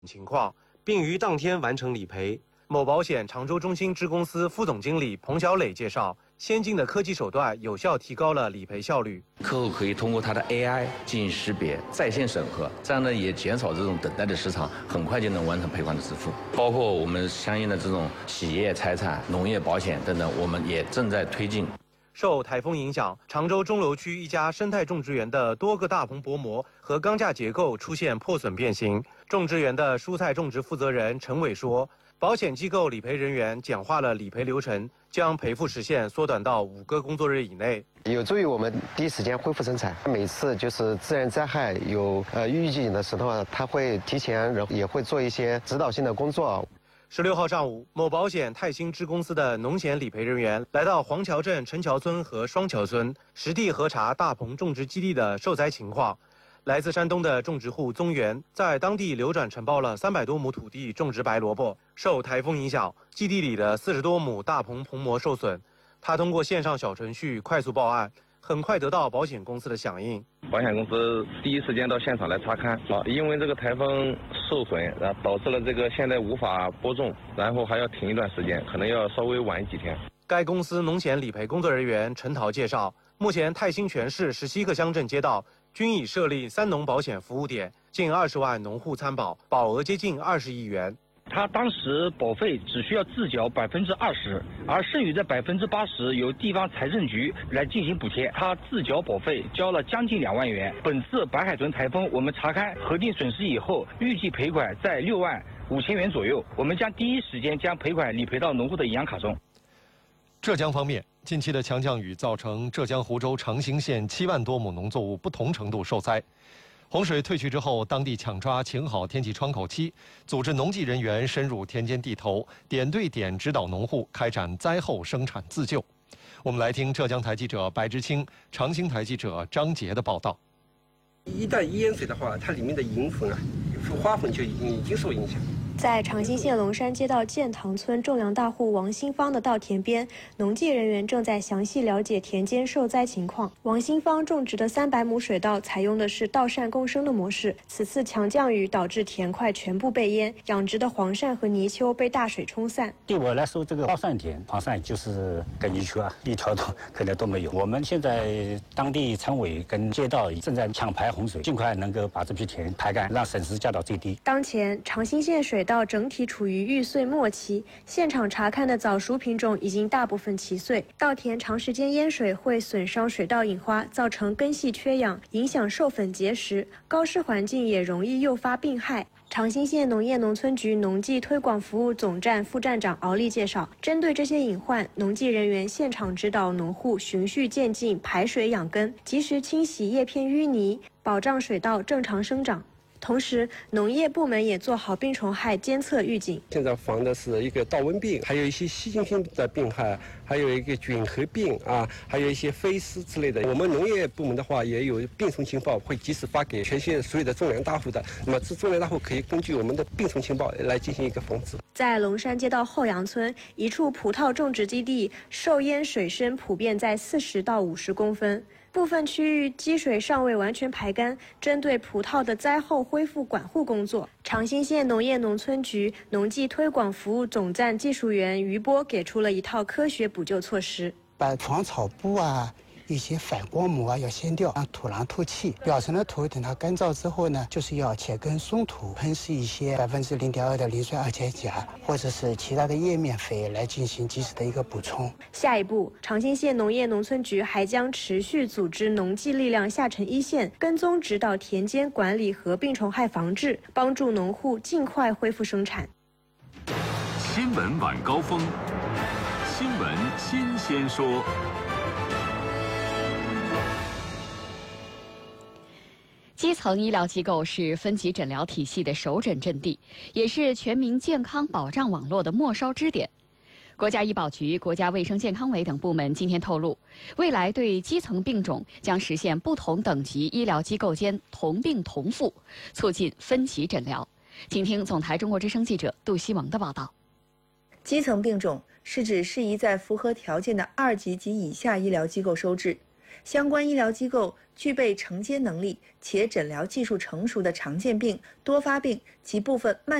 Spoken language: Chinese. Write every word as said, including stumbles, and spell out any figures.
情况，并于当天完成理赔。某保险常州中心支公司副总经理彭小磊介绍，先进的科技手段有效提高了理赔效率。 客户可以通过他的 A I 进行识别、在线审核，这样呢也减少这种等待的时长，很快就能完成赔款的支付。包括我们相应的这种企业财产、农业保险等等，我们也正在推进。 受台风影响，常州钟楼区一家生态种植园的多个大棚薄膜和钢架结构出现破损变形。种植园的蔬菜种植负责人陈伟说，保险机构理赔人员简化了理赔流程，将赔付时限缩短到五个工作日以内， 有助于我们第一时间恢复生产。每次就是自然灾害有呃预警的时候，他会提前也会做一些指导性的工作。 十六号上午，某保险泰兴支公司的农险理赔人员来到黄桥镇陈桥村和双桥村，实地核查大棚种植基地的受灾情况。来自山东的种植户宗元在当地流转承包了三百多亩土地种植白萝卜，受台风影响，基地里的四十多亩大棚棚膜受损。他通过线上小程序快速报案，很快得到保险公司的响应。 保险公司第一时间到现场来查看，啊，因为这个台风受损，然后导致了这个现在无法播种，然后还要停一段时间，可能要稍微晚几天。 该公司农险理赔工作人员陈桃介绍，目前泰兴全市十七个乡镇街道均已设立三农保险服务点，近二十万农户参保，保额接近二十亿元。 他当时保费只需要自缴百分之二十，而剩余的百分之八十由地方财政局来进行补贴。他自缴保费交了将近两万元。本次白海豚台风，我们查看核定损失以后，预计赔款在六万五千元左右。我们将第一时间将赔款理赔到农户的银行卡中。 浙江方面，近期的强降雨造成浙江湖州长兴县七万多亩农作物不同程度受灾。洪水退去之后，当地抢抓晴好天气窗口期，组织农技人员深入田间地头，点对点指导农户开展灾后生产自救。我们来听浙江台记者白之清、长兴台记者张杰的报道。 一旦淹水的话，它里面的银粉啊、花粉就已经已经受影响。 在长兴县龙山街道建塘村种粮大户王新芳的稻田边，农技人员正在详细了解田间受灾情况。王新芳种植的三百亩水稻采用的是稻扇共生的模式，此次强降雨导致田块全部被淹，养殖的黄鳝和泥鳅被大水冲散。 对我来说，这个稻扇田黄鳝就是跟泥鳅啊，一条都可能都没有。我们现在当地村委跟街道正在抢排洪水，尽快能够把这批田排干，让损失降到最低。 当前长兴县水稻整体处于育穗末期，现场查看的早熟品种已经大部分齐穗。稻田长时间淹水会损伤水稻引花，造成根系缺氧，影响授粉结实。高湿环境也容易诱发病害。长兴县农业农村局农技推广服务总站副站长敖丽介绍，针对这些隐患，农技人员现场指导农户循序渐进排水养根，及时清洗叶片淤泥，保障水稻正常生长。同时，农业部门也做好病虫害监测预警。 现在防的是一个稻瘟病，还有一些细菌性的病害，还有一个菌核病啊，还有一些飞虱之类的。我们农业部门的话也有病虫情报，会及时发给全县所有的种粮大户的。那么这种粮大户可以根据我们的病虫情报来进行一个防治。 在龙山街道后杨村一处葡萄种植基地，受淹水深普遍在四十到五十公分。部分区域积水尚未完全排干，针对葡萄的灾后恢复管护工作，长兴县农业农村局农技推广服务总站技术员于波给出了一套科学补救措施。 把防草布啊、一些反光膜啊要掀掉，让土壤透气。表层的土等它干燥之后呢，就是要切根松土，喷施一些百分之零点二的磷酸二钾钾，或者是其他的叶面肥来进行及时的一个补充。 下一步，长兴县农业农村局还将持续组织农技力量下沉一线，跟踪指导田间管理和病虫害防治，帮助农户尽快恢复生产。 新闻晚高峰，新闻新鲜说。 基层医疗机构是分级诊疗体系的首诊阵地，也是全民健康保障网络的末梢支点。国家医保局、国家卫生健康委等部门今天透露，未来对基层病种将实现不同等级医疗机构间同病同付，促进分级诊疗。请听总台中国之声记者杜希萌的报道。 基层病种是指适宜在符合条件的二级及以下医疗机构收治。 相关医疗机构具备承接能力且诊疗技术成熟的常见病、多发病及部分慢